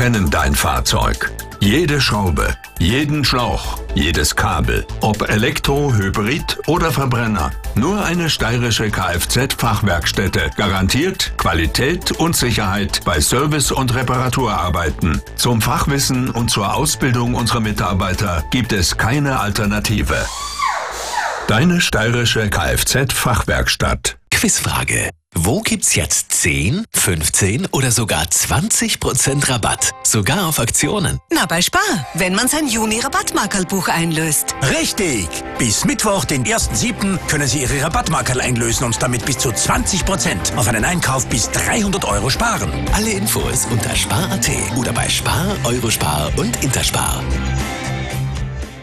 kennen dein Fahrzeug. Jede Schraube, jeden Schlauch, jedes Kabel, ob Elektro, Hybrid oder Verbrenner. Nur eine steirische Kfz-Fachwerkstätte garantiert Qualität und Sicherheit bei Service- und Reparaturarbeiten. Zum Fachwissen und zur Ausbildung unserer Mitarbeiter gibt es keine Alternative. Deine steirische Kfz-Fachwerkstatt. Quizfrage. Wo gibt's jetzt 10, 15 oder sogar 20% Rabatt? Sogar auf Aktionen. Na, bei Spar, wenn man sein Juni-Rabattmarkerlbuch einlöst. Richtig! Bis Mittwoch, den 1.7., können Sie Ihre Rabattmarkerl einlösen und damit bis zu 20% auf einen Einkauf bis 300 € sparen. Alle Infos unter spar.at oder bei Spar, Eurospar und Interspar.